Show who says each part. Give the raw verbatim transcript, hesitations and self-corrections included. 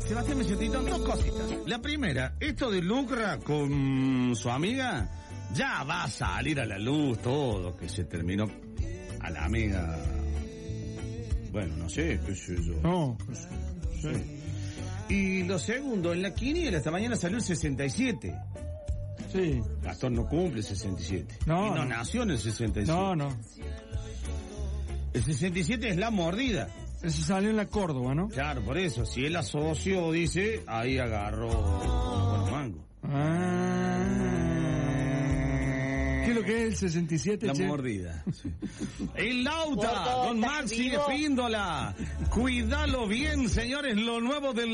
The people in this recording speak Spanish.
Speaker 1: Sebastián Mesetito, dos cositas. La primera, esto de Lucra con su amiga, ya va a salir a la luz todo, que se terminó a la amiga. Bueno, no sé, qué sé yo.
Speaker 2: No, qué sé.
Speaker 1: Sí. Y lo segundo, en la quiniela esta mañana salió el sesenta y siete.
Speaker 2: Sí.
Speaker 1: Gastón no cumple sesenta y siete.
Speaker 2: No,
Speaker 1: y no,
Speaker 2: no
Speaker 1: nació en el sesenta y siete.
Speaker 2: No, no.
Speaker 1: El sesenta y siete es la mordida.
Speaker 2: Ese salió en la Córdoba, ¿no?
Speaker 1: Claro, por eso. Si él asoció, dice, ahí agarró buenos mangos.
Speaker 2: Ah. ¿Qué es lo que es el sesenta y siete?
Speaker 1: La
Speaker 2: che?
Speaker 1: mordida. Sí. El Lauta,
Speaker 3: Gordo,
Speaker 1: con
Speaker 3: ¿estás
Speaker 1: Maxi
Speaker 3: vivo?
Speaker 1: Espíndola. Cuídalo bien, señores, lo nuevo del